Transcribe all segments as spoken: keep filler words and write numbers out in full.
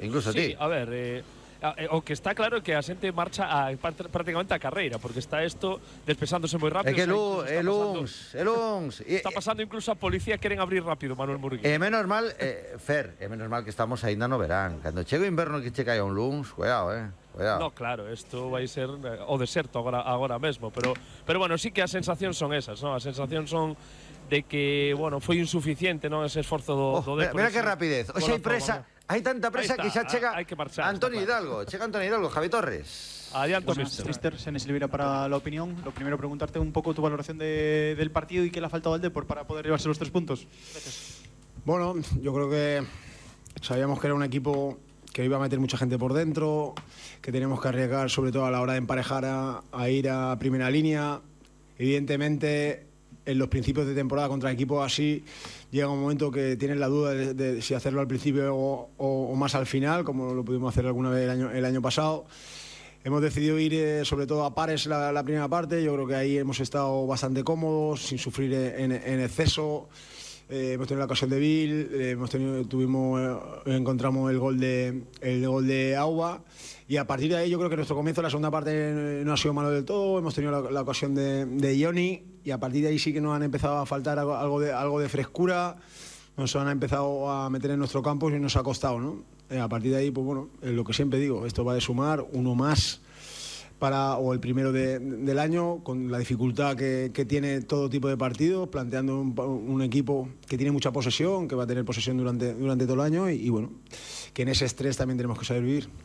incluso sí, a ti. a ver, eh, o que está claro que a xente marcha a, prácticamente a carreira, porque está isto despesándose moi rápido. É que o sea, el luns, el luns. Está pasando incluso a policía, queren abrir rápido, Manuel Murguía. É menos mal, eh, Fer, é menos mal que estamos aínda no verán. Cando chega o inverno que che caia un luns, cuidado, eh. Cuidado. No, claro, isto vai ser eh, o deserto agora, agora mesmo, pero, pero bueno, sí que as sensacións son esas, ¿no? As sensacións son de que, bueno, foi insuficiente, non, ese esforzo do, oh, do Depor. Mira, mira que rapidez. Oxe, hai presa, hai tanta presa que xa chega hay que marchar, Antonio claro. Hidalgo. Chega Antonio Hidalgo, Javi Torres. Adianto, Buenas, mister. mister, Senes Silveira para la opinión. Lo primero, preguntarte un poco tu valoración de, del partido y qué le ha faltado al Depor para poder llevarse los tres puntos. Gracias. Bueno, yo creo que sabíamos que era un equipo que iba a meter mucha gente por dentro, que teníamos que arriesgar sobre todo a la hora de emparejar a, a ir a primera línea. Evidentemente, en los principios de temporada contra equipos así, llega un momento que tienes la duda de, de si hacerlo al principio o, o, o más al final, como lo pudimos hacer alguna vez el año, el año pasado. Hemos decidido ir eh, sobre todo a pares la, la primera parte. Yo creo que ahí hemos estado bastante cómodos, sin sufrir en, en exceso. Eh, hemos tenido la ocasión de Bill, eh, hemos tenido, tuvimos, eh, encontramos el gol de el gol de Auba, y a partir de ahí yo creo que nuestro comienzo, la segunda parte, no ha sido malo del todo. Hemos tenido la, la ocasión de, de Johnny, y a partir de ahí sí que nos han empezado a faltar algo, algo, de, algo de frescura. Nos han empezado a meter en nuestro campo y nos ha costado, ¿no? Eh, a partir de ahí, pues bueno, eh, lo que siempre digo, esto va de sumar uno más para, o el primero de, del año, con la dificultad que, que tiene todo tipo de partidos, planteando un, un equipo que tiene mucha posesión, que va a tener posesión durante, durante todo el año, y, y bueno, que en ese estrés también tenemos que saber vivir.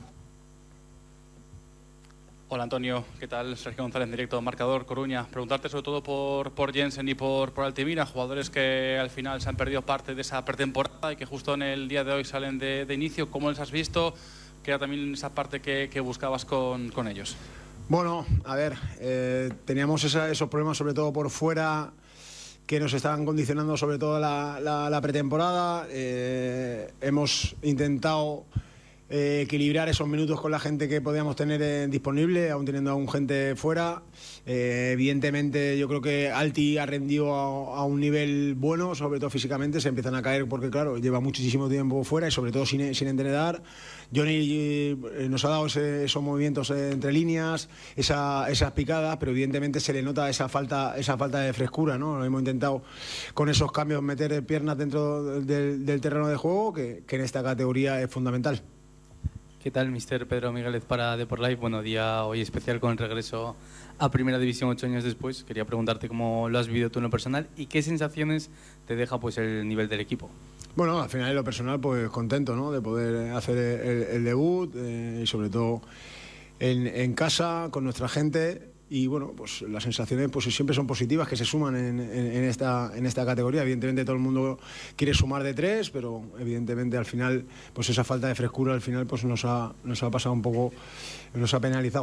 Hola Antonio, ¿qué tal? Sergio González en directo, Marcador Coruña. Preguntarte sobre todo por, por Jensen y por, por Altimira, jugadores que al final se han perdido parte de esa pretemporada y que justo en el día de hoy salen de, de inicio. ¿Cómo les has visto? Que era también esa parte que, que buscabas con, con ellos. Bueno, a ver, eh, teníamos esa, esos problemas sobre todo por fuera, que nos estaban condicionando sobre todo la, la, la pretemporada. Eh, hemos intentado eh, equilibrar esos minutos con la gente que podíamos tener eh, disponible, aún teniendo aún gente fuera. Eh, evidentemente yo creo que Alti ha rendido a, a un nivel bueno, sobre todo físicamente. Se empiezan a caer porque claro, lleva muchísimo tiempo fuera y sobre todo sin, sin entrenar. Johnny eh, nos ha dado ese, esos movimientos eh, entre líneas, esa, esas picadas, pero evidentemente se le nota esa falta, esa falta de frescura, ¿no? Hemos intentado con esos cambios meter piernas dentro del, del terreno de juego, que, que en esta categoría es fundamental. ¿Qué tal, mister Pedro Migueles para Depor Live? Bueno, día hoy especial con el regreso a Primera División ocho años después. Quería preguntarte cómo lo has vivido tú en lo personal y qué sensaciones te deja pues el nivel del equipo. Bueno, al final en lo personal pues contento, ¿no? De poder hacer el, el debut eh, y sobre todo en, en casa con nuestra gente. Y bueno, pues las sensaciones pues siempre son positivas, que se suman en, en, en, esta, en esta categoría. Evidentemente todo el mundo quiere sumar de tres, pero evidentemente al final pues esa falta de frescura al final pues nos ha, nos ha pasado un poco, nos ha penalizado.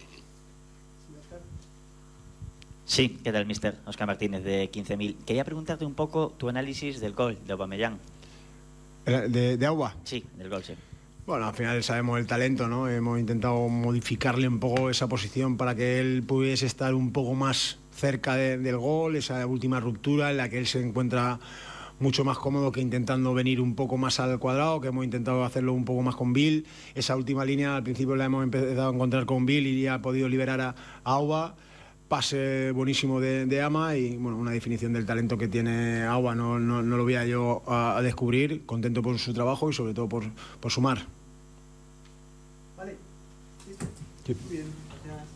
Sí, ¿qué tal, mister? Óscar Martínez de quince mil. Quería preguntarte un poco tu análisis del gol de Aubameyang. ¿De, de Auba? Sí, del gol, sí. Bueno, al final sabemos el talento, ¿no? Hemos intentado modificarle un poco esa posición para que él pudiese estar un poco más cerca de, del gol, esa última ruptura en la que él se encuentra mucho más cómodo que intentando venir un poco más al cuadrado, que hemos intentado hacerlo un poco más con Bill. Esa última línea al principio la hemos empezado a encontrar con Bill y ya ha podido liberar a, a Auba. Pase buenísimo de, de Ama y bueno, una definición del talento que tiene Auba no, no, no lo voy a yo a, a descubrir. Contento por su trabajo y sobre todo por, por sumar. Vale, listo. Sí. Muy bien, gracias.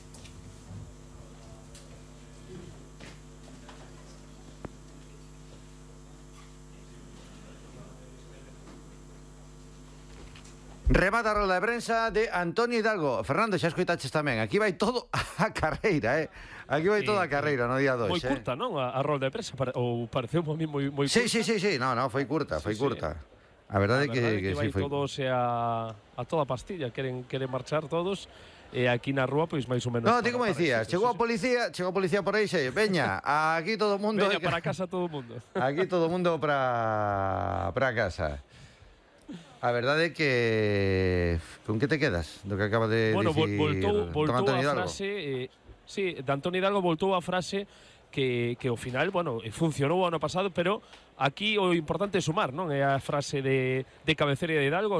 Remata a roda de prensa de Antonio Hidalgo. Fernando, xa escoitaches tamén. Aquí vai todo a carreira, eh? Aquí vai sí, todo a carreira no día dos, moi eh? curta, non? A, a rolda de prensa, ou pareceu moi moi moi curta. Sí, sí, sí, sí, no, no, foi curta, foi sí, curta. Sí. A verdade é que, que, que, que vai sí foi. todos a, a toda pastilla, queren queren marchar todos. E aquí na rúa, pois máis ou menos. No, ti como dicías, chegou a policía, chegou a policía por aí, xe, veña, aquí todo o mundo. Veña para casa todo o mundo. Aquí todo o mundo para para casa. A verdade é que... Con que te quedas do que acaba de bueno, dicir voltou, voltou Antonio a Hidalgo? frase... Eh, sí, de Antonio Hidalgo voltou a frase que, que ao final, bueno, funcionou o ano pasado, pero aquí o importante é sumar, non? É a frase de, de cabeceira de Hidalgo.